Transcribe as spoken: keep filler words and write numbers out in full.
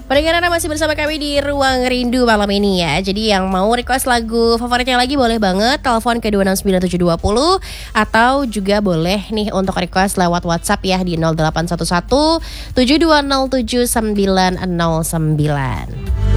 Pendengar Anda masih bersama kami di Ruang Rindu malam ini ya. Jadi yang mau request lagu favoritnya lagi boleh banget telepon ke dua enam sembilan tujuh dua nol atau juga boleh nih untuk request lewat WhatsApp ya di nol delapan satu satu tujuh dua nol tujuh sembilan nol sembilan.